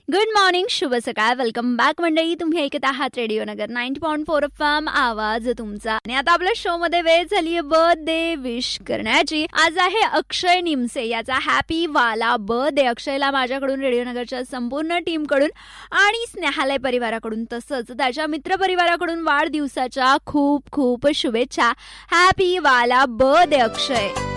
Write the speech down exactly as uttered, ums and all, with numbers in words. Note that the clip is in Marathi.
गुड मॉर्निंग, शुभ सकाळ. वेलकम बॅक मंडळी. तुम्ही ऐकत आहात रेडिओ नगर ninety point four F M, आवाज तुमचा. आणि आता आपल्या शो मध्ये वेळ झाली आहे बर्थडे विश करण्याची. आज आहे अक्षय निमसे, याचा हॅपी वाला बर्थडे. अक्षयला माझ्याकडून, रेडिओ नगरच्या संपूर्ण टीम कडून आणि स्नेहालय परिवाराकडून तसंच त्याच्या मित्र परिवाराकडून वाढदिवसाच्या खूप खूप शुभेच्छा. हॅपी वाला बर्थडे अक्षय.